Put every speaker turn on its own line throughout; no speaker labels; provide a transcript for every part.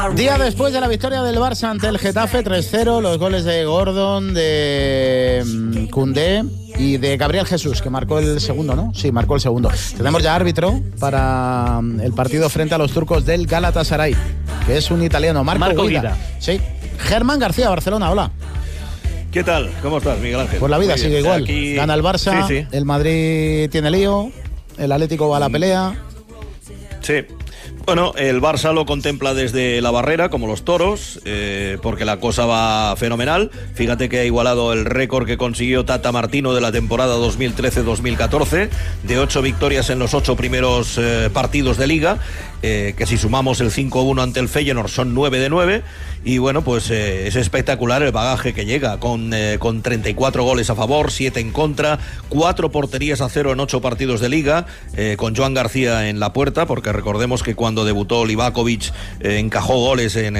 Día después de la victoria del Barça ante el Getafe 3-0, los goles de Gordon, de Koundé y de Gabriel Jesús, que marcó el segundo, ¿no? Sí, marcó el segundo. Tenemos ya árbitro para el partido frente a los turcos del Galatasaray, que es un italiano, Marco Guida. Sí. Germán García, Barcelona, hola.
¿Qué tal? ¿Cómo estás, Miguel Ángel?
Pues la vida sigue igual. Aquí... Gana el Barça, sí. El Madrid tiene lío, el Atlético va a la pelea.
Sí. Bueno, el Barça lo contempla desde la barrera, como los toros, porque la cosa va fenomenal. Fíjate que ha igualado el récord que consiguió Tata Martino de la temporada 2013-2014, de 8 victorias en los 8 primeros partidos de Liga, que si sumamos el 5-1 ante el Feyenoord son 9 de 9. Y bueno, pues es espectacular el bagaje que llega, con 34 goles a favor, 7 en contra, 4 porterías a 0 en 8 partidos de Liga, con Joan García en la puerta, porque recordemos que cuando debutó Livakovic encajó goles en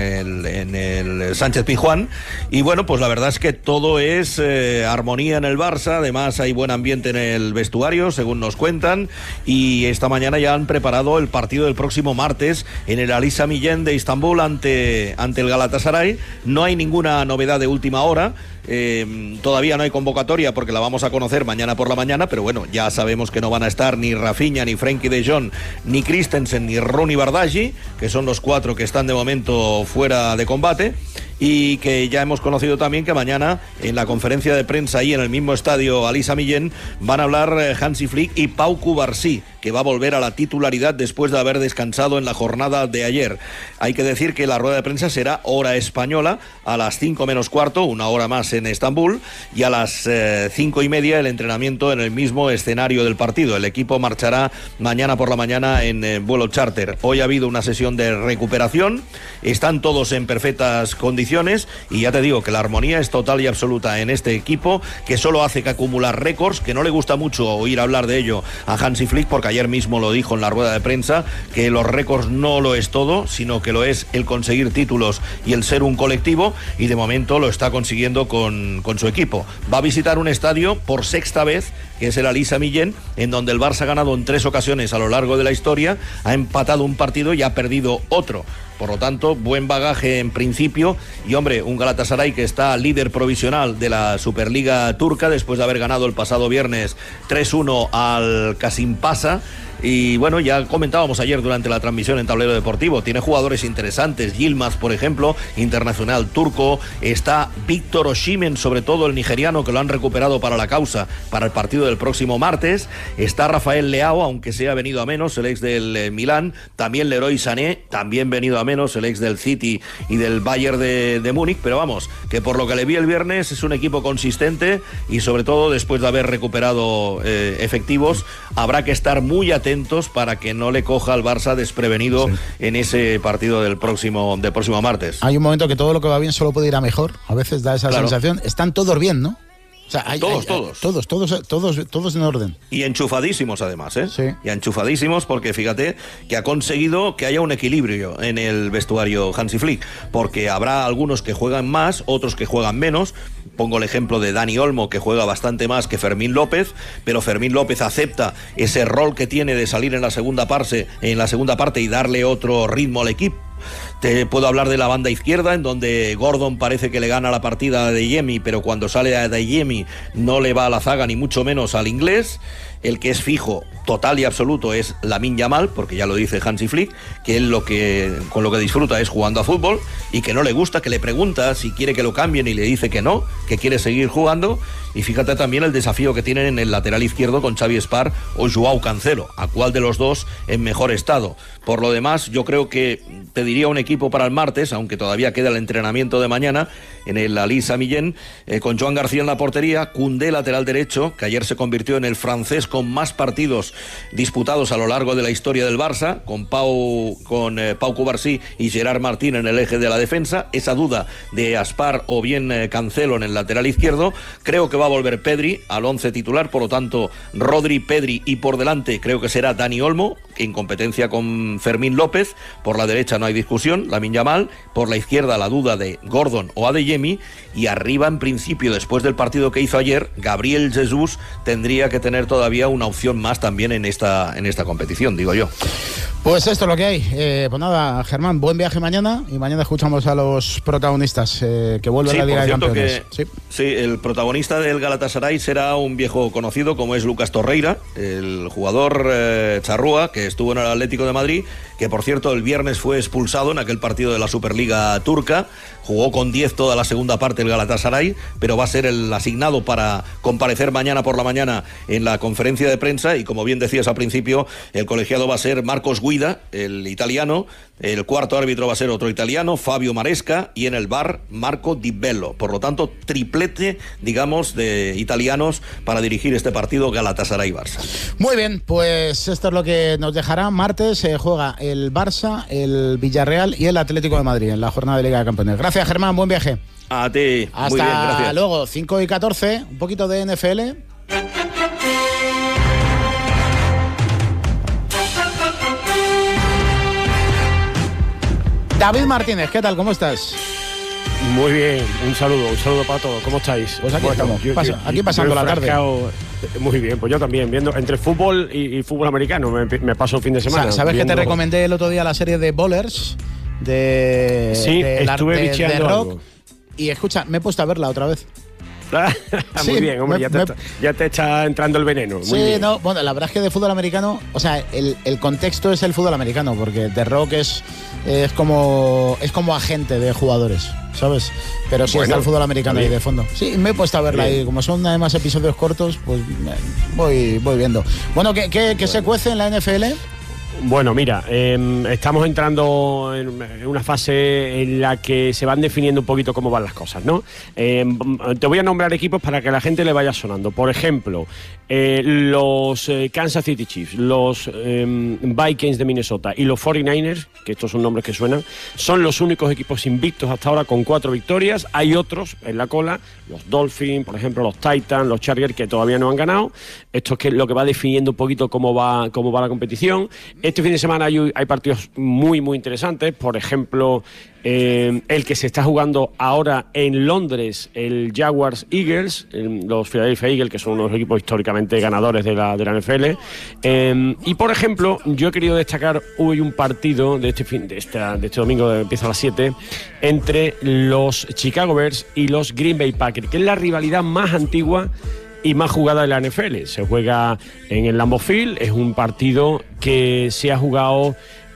el Sánchez Pizjuán. Y bueno, pues la verdad es que todo es armonía en el Barça. Además hay buen ambiente en el vestuario, según nos cuentan, y esta mañana ya han preparado el partido del próximo martes en el Ali Sami Yen de Estambul ante el Galatasaray. No hay ninguna novedad de última hora. Todavía no hay convocatoria porque la vamos a conocer mañana por la mañana, pero bueno, ya sabemos que no van a estar ni Rafinha, ni Frenkie de Jong, ni Christensen, ni Ronny Bardghji, que son los 4 que están de momento fuera de combate. Y que ya hemos conocido también que mañana en la conferencia de prensa ahí en el mismo estadio Ali Sami Yen van a hablar Hansi Flick y Pau Cubarsí, que va a volver a la titularidad después de haber descansado en la jornada de ayer. Hay que decir que la rueda de prensa será hora española a las 5 menos cuarto, una hora más en Estambul, y a las 5:30 el entrenamiento en el mismo escenario del partido. El equipo marchará mañana por la mañana en vuelo charter. Hoy ha habido una sesión de recuperación, están todos en perfectas condiciones, y ya te digo que la armonía es total y absoluta en este equipo, que solo hace que acumular récords, que no le gusta mucho oír hablar de ello a Hansi Flick, porque ayer mismo lo dijo en la rueda de prensa, que los récords no lo es todo, sino que lo es el conseguir títulos y el ser un colectivo, y de momento lo está consiguiendo con su equipo. Va a visitar un estadio por 6ª vez, que es el Ali Sami Yen, en donde el Barça ha ganado en 3 ocasiones a lo largo de la historia, ha empatado un partido y ha perdido otro. Por lo tanto, buen bagaje en principio. Y hombre, un Galatasaray que está líder provisional de la Superliga turca después de haber ganado el pasado viernes 3-1 al Kasimpasa. Y bueno, ya comentábamos ayer durante la transmisión en Tablero Deportivo, tiene jugadores interesantes, Yilmaz, por ejemplo, internacional turco, está Víctor Osimhen, sobre todo el nigeriano, que lo han recuperado para la causa, para el partido del próximo martes, está Rafael Leao, aunque sea venido a menos, el ex del Milán, también Leroy Sané, también venido a menos, el ex del City y del Bayern de Múnich, pero vamos, que por lo que le vi el viernes es un equipo consistente, y sobre todo después de haber recuperado efectivos, habrá que estar muy atentos para que no le coja al Barça desprevenido en ese partido del próximo martes.
Hay un momento que todo lo que va bien solo puede ir a mejor, a veces da esa sensación. Están todos bien, ¿no? O sea, todos en orden.
Y enchufadísimos además, ¿eh?
Sí.
Y enchufadísimos, porque fíjate que ha conseguido que haya un equilibrio en el vestuario Hansi Flick, porque habrá algunos que juegan más, otros que juegan menos. Pongo el ejemplo de Dani Olmo, que juega bastante más que Fermín López, pero Fermín López acepta ese rol que tiene de salir en la segunda parte y darle otro ritmo al equipo. Te puedo hablar de la banda izquierda, en donde Gordon parece que le gana la partida a Adeyemi, pero cuando sale a Adeyemi no le va a la zaga, ni mucho menos al inglés. El que es fijo, total y absoluto, es Lamine Yamal, porque ya lo dice Hansi Flick, que él con lo que disfruta es jugando a fútbol, y que no le gusta, que le pregunta si quiere que lo cambien y le dice que no, que quiere seguir jugando. Y fíjate también el desafío que tienen en el lateral izquierdo con Xavi Espar o Joao Cancelo, a cuál de los dos en mejor estado. Por lo demás, yo creo que te diría un equipo para el martes, aunque todavía queda el entrenamiento de mañana en el Ali Sami Yen, con Joan García en la portería, Koundé lateral derecho, que ayer se convirtió en el francés con más partidos disputados a lo largo de la historia del Barça, con Pau Cubarsí y Gerard Martín en el eje de la defensa. Esa duda de Aspar o bien Cancelo en el lateral izquierdo. Creo que va a volver Pedri al 11 titular, por lo tanto Rodri, Pedri, y por delante creo que será Dani Olmo, en competencia con Fermín López. Por la derecha no hay discusión, Lamine Yamal. Por la izquierda la duda de Gordon o Adeyemi, y arriba en principio, después del partido que hizo ayer, Gabriel Jesús tendría que tener todavía una opción más también en esta competición, digo yo.
Pues esto es lo que hay. Pues nada, Germán, buen viaje mañana y mañana escuchamos a los protagonistas que vuelven a la Liga de Campeones.
Sí, el protagonista del Galatasaray será un viejo conocido como es Lucas Torreira, el jugador charrúa que estuvo en el Atlético de Madrid, que por cierto el viernes fue expulsado en aquel partido de la Superliga turca. Jugó con 10 toda la segunda parte el Galatasaray, pero va a ser el asignado para comparecer mañana por la mañana en la conferencia de prensa y como bien decías al principio, el colegiado va a ser Marcos Guida, el italiano, el cuarto árbitro va a ser otro italiano, Fabio Maresca, y en el VAR Marco Di Bello. Por lo tanto, triplete, digamos, de italianos para dirigir este partido Galatasaray-Barça.
Muy bien, pues esto es lo que nos dejará. Martes se juega el Barça, el Villarreal y el Atlético de Madrid en la jornada de Liga de Campeones. Gracias, Germán, buen viaje.
A ti.
Hasta
muy bien, gracias.
Luego, 5:14, un poquito de NFL. David Martínez, ¿qué tal? ¿Cómo estás?
Muy bien, un saludo para todos. ¿Cómo estáis?
Pues aquí estamos, aquí pasando la tarde.
Muy bien, pues yo también, viendo entre fútbol y fútbol americano, me paso el fin de semana.
¿Sabes que te recomendé el otro día la serie de Bowlers?
Estuve bicheando
Rock.
algo.
Y escucha, me he puesto a verla otra vez.
Muy bien, hombre, ya te está entrando el veneno. Muy bien.
No, bueno, la verdad es que de fútbol americano, o sea, el contexto es el fútbol americano, porque The Rock es como agente de jugadores, ¿sabes? Pero sí está el fútbol americano ahí de fondo. Sí, me he puesto a verla ahí, como son además episodios cortos, pues voy viendo. Bueno, ¿qué se cuece en la NFL?
Bueno, mira, estamos entrando en una fase en la que se van definiendo un poquito cómo van las cosas, ¿no? Te voy a nombrar equipos para que a la gente le vaya sonando. Por ejemplo, los Kansas City Chiefs, los Vikings de Minnesota y los 49ers, que estos son nombres que suenan, son los únicos equipos invictos hasta ahora con 4 victorias. Hay otros en la cola, los Dolphins, por ejemplo, los Titans, los Chargers, que todavía no han ganado. Esto es lo que va definiendo un poquito cómo va la competición. Este fin de semana hay partidos muy, muy interesantes. Por ejemplo, el que se está jugando ahora en Londres, el Jaguars Eagles, los Philadelphia Eagles, que son unos equipos históricamente ganadores de la NFL. Y por ejemplo, yo he querido destacar hoy un partido de este domingo, que empieza a las 7, entre los Chicago Bears y los Green Bay Packers, que es la rivalidad más antigua y más jugada de la NFL. Se juega en el Lambeau Field, es un partido que se ha jugado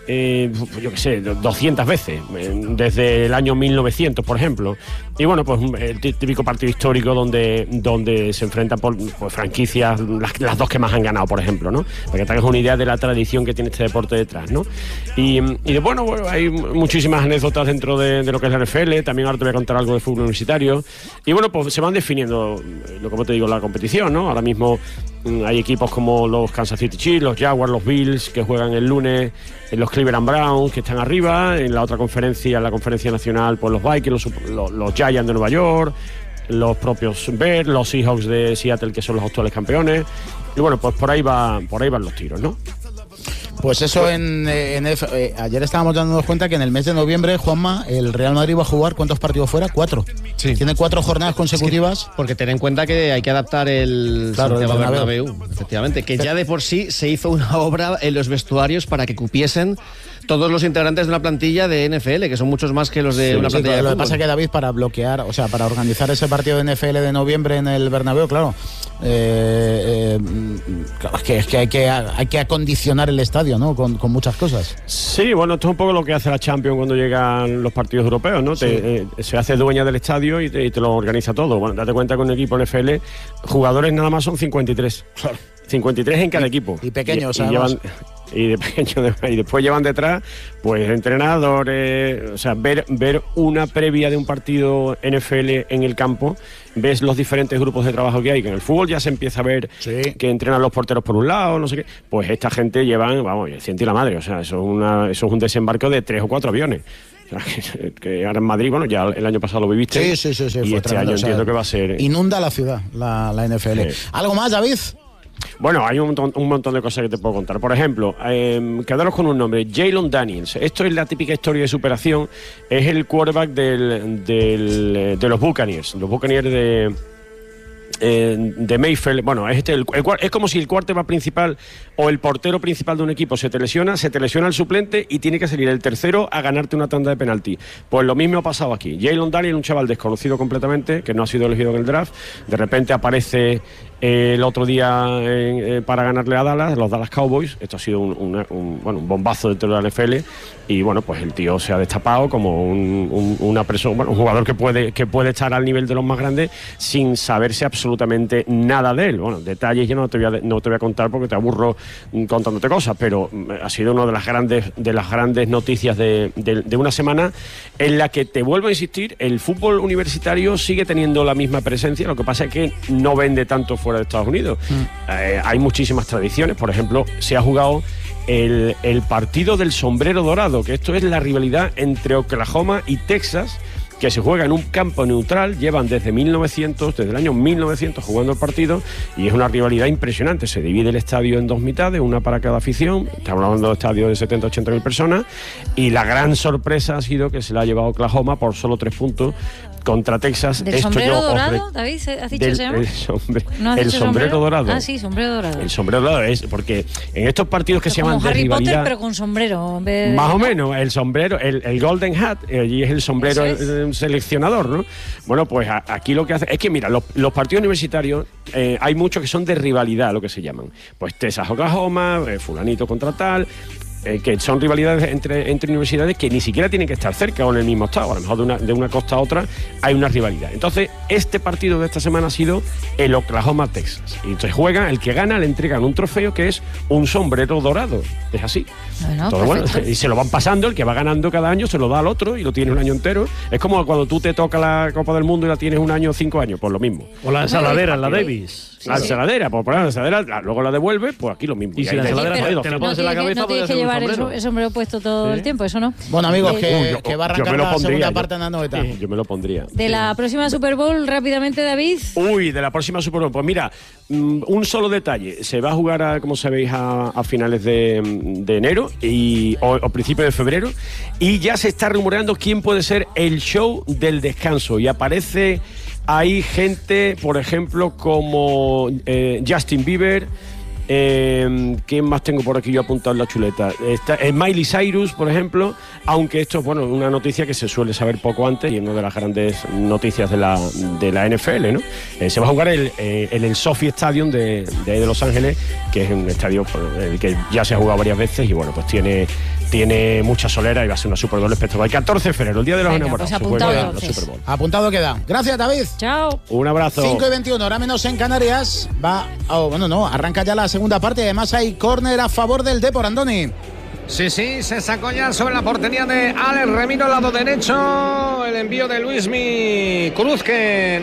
200 veces, desde el año 1900, por ejemplo. Y bueno, pues el típico partido histórico donde se enfrentan por franquicias, las dos que más han ganado, por ejemplo, ¿no? Para que tengas una idea de la tradición que tiene este deporte detrás, ¿no? Y bueno, hay muchísimas anécdotas dentro de lo que es la NFL. También ahora te voy a contar algo de fútbol universitario. Y bueno, pues se van definiendo, como te digo, la competición, ¿no? Ahora mismo hay equipos como los Kansas City Chiefs, los Jaguars, los Bills, que juegan el lunes, los Cleveland Browns, que están arriba. En la otra conferencia, en la conferencia nacional, pues los Vikings, los Giants de Nueva York, los propios Bears, los Seahawks de Seattle, que son los actuales campeones. Y bueno, pues por ahí van los tiros, ¿no?
Pues eso ayer estábamos dándonos cuenta que en el mes de noviembre, Juanma, el Real Madrid va a jugar, ¿cuántos partidos fuera? 4. Sí. Tiene 4 jornadas consecutivas.
Porque ten en cuenta que hay que adaptar el Santiago Bernabéu, efectivamente, que ya de por sí se hizo una obra en los vestuarios para que cupiesen todos los integrantes de una plantilla de NFL, que son muchos más que los de una plantilla de fútbol.
Lo que pasa es que, David, para bloquear, o sea, para organizar ese partido de NFL de noviembre en el Bernabéu, claro, es que hay que acondicionar el estadio, ¿no? Con muchas cosas.
Sí, bueno, esto es un poco lo que hace la Champions cuando llegan los partidos europeos, ¿no? Sí. Se hace dueña del estadio y te lo organiza todo. Bueno, date cuenta que un equipo NFL, jugadores nada más son 53. Claro. 53 en cada equipo.
Y pequeños,
y después llevan detrás pues entrenadores. O sea, ver una previa de un partido NFL en el campo, ves los diferentes grupos de trabajo que hay, que en el fútbol ya se empieza a ver que entrenan los porteros por un lado, no sé qué. Pues esta gente llevan, el ciento y la madre. O sea, eso es un desembarco de 3 o 4 aviones. O sea, que ahora en Madrid, bueno, ya el año pasado lo viviste.
Sí.
Y este año entiendo que va a ser...
Inunda la ciudad, la NFL. Sí. ¿Algo más, David?
Bueno, hay un montón de cosas que te puedo contar. Por ejemplo, quedaros con un nombre, Jalen Daniels. Esto es la típica historia de superación. Es el quarterback de los Buccaneers. Los Buccaneers de Mayfield. Bueno, es como si el quarterback principal o el portero principal de un equipo se te lesiona el suplente y tiene que salir el tercero a ganarte una tanda de penalti. Pues lo mismo ha pasado aquí. Jalen Daniel, un chaval desconocido completamente, que no ha sido elegido en el draft, de repente aparece el otro día para ganarle a Dallas, los Dallas Cowboys. Esto ha sido un bombazo dentro de la NFL, y bueno, pues el tío se ha destapado como una persona, un jugador que puede estar al nivel de los más grandes sin saberse absolutamente nada de él. Bueno, detalles yo no te voy a contar porque te aburro contándote cosas, pero ha sido una de las grandes noticias de una semana, en la que, te vuelvo a insistir, el fútbol universitario sigue teniendo la misma presencia. Lo que pasa es que no vende tanto fuera de Estados Unidos. Hay muchísimas tradiciones. Por ejemplo, se ha jugado el partido del sombrero dorado, que esto es la rivalidad entre Oklahoma y Texas, que se juega en un campo neutral. Llevan desde el año 1900 jugando el partido, y es una rivalidad impresionante. Se divide el estadio en dos mitades, una para cada afición. Estamos hablando de estadio de 70-80 mil personas, y la gran sorpresa ha sido que se la ha llevado Oklahoma por solo 3 puntos contra Texas.
¿Del sombrero dorado, David? ¿Has dicho que se llama?
El sombrero dorado.
Ah, sí, sombrero dorado.
El sombrero dorado es porque en estos partidos que se llaman de
Harry
rivalidad...
Potter, pero con sombrero.
Más o menos, el sombrero, el Golden Hat, allí es el sombrero seleccionador, ¿no? Bueno, pues aquí lo que hace es que, mira, los partidos universitarios, hay muchos que son de rivalidad, lo que se llaman. Pues Texas, Oklahoma, fulanito contra tal... que son rivalidades entre universidades que ni siquiera tienen que estar cerca o en el mismo estado. A lo mejor de una costa a otra hay una rivalidad. Entonces, este partido de esta semana ha sido el Oklahoma-Texas. Y entonces juega, el que gana le entregan un trofeo que es un sombrero dorado. Es así. Bueno, y se lo van pasando, el que va ganando cada año se lo da al otro y lo tiene un año entero. Es como cuando tú te toca la Copa del Mundo y la tienes un año o 5 años, pues lo mismo.
O la ensaladera, la Davis.
La ensaladera, pues poner la ensaladera, luego la devuelve, pues aquí lo mismo.
Y si la ensaladera te la pones en la cabeza,
no tienes que llevar el sombrero puesto todo el tiempo, eso no.
Bueno, amigos, que va a arrancar la segunda parte en la novedad.
Yo me lo pondría.
De la próxima Super Bowl, rápidamente, David.
De la próxima Super Bowl. Pues mira, un solo detalle. Se va a jugar, como sabéis, a finales de enero o principios de febrero, y ya se está rumoreando quién puede ser el show del descanso. Y aparece... Hay gente, por ejemplo, como Justin Bieber. ¿Quién más tengo por aquí yo apuntado en la chuleta? Está Miley Cyrus, por ejemplo, aunque esto es una noticia que se suele saber poco antes y es una de las grandes noticias de la NFL, ¿no? Se va a jugar en el SoFi Stadium de Los Ángeles, que es un estadio el que ya se ha jugado varias veces, y bueno, pues tiene mucha solera y va a ser una Super Bowl espectacular. El 14 de febrero, el día de los enamorados.
Pues apuntado,
la Super Bowl.
Apuntado queda. Gracias, David.
Chao.
Un abrazo.
5:21, ahora menos en Canarias. Arranca ya la segunda parte. Además hay córner a favor del Depor, Andoni.
Sí, se sacó ya sobre la portería de Alex Remiro, lado derecho. El envío de Luismi Cruz, que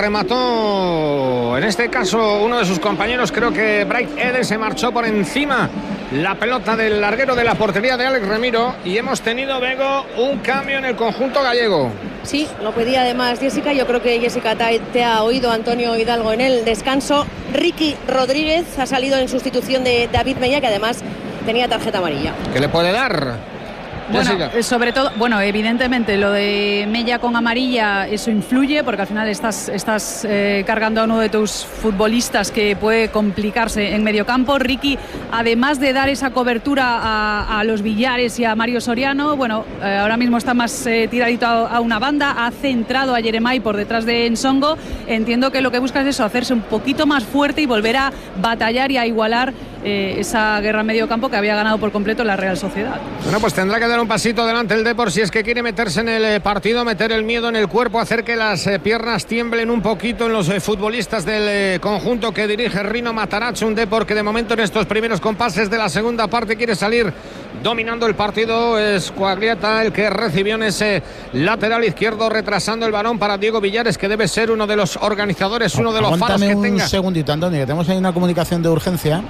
remató. En este caso, uno de sus compañeros, creo que Bright Eden, se marchó por encima la pelota del larguero de la portería de Alex Remiro. Y hemos tenido, Bego, un cambio en el conjunto gallego.
Sí, lo pedía además Jessica. Yo creo que Jessica te ha oído, Antonio Hidalgo, en el descanso. Ricky Rodríguez ha salido en sustitución de David Mella, que además tenía tarjeta amarilla.
¿Qué le puede dar?
Bueno, sobre todo, evidentemente lo de Mella con amarilla, eso influye, porque al final estás cargando a uno de tus futbolistas que puede complicarse en medio campo. Ricky, además de dar esa cobertura a los Villares y a Mario Soriano, ahora mismo está más tiradito a una banda, ha centrado a Jeremai por detrás de Ensongo. Entiendo que lo que busca es eso, hacerse un poquito más fuerte y volver a batallar y a igualar esa guerra en medio campo que había ganado por completo la Real Sociedad.
Bueno, pues tendrá que dar un pasito adelante el Depor si es que quiere meterse en el partido, meter el miedo en el cuerpo, hacer que las piernas tiemblen un poquito en los futbolistas del conjunto que dirige Rino Matarazzo. Un Depor que de momento en estos primeros compases de la segunda parte quiere salir dominando el partido. Es Coagliata el que recibió en ese lateral izquierdo, retrasando el balón para Diego Villares, que debe ser uno de los organizadores, uno de los faros que tenga.
Un segundito, Antonio, que tenemos ahí una comunicación de urgencia.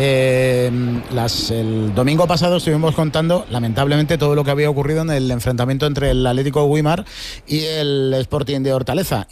El domingo pasado estuvimos contando, lamentablemente, todo lo que había ocurrido en el enfrentamiento entre el Atlético Güímar y el Sporting de Hortaleza.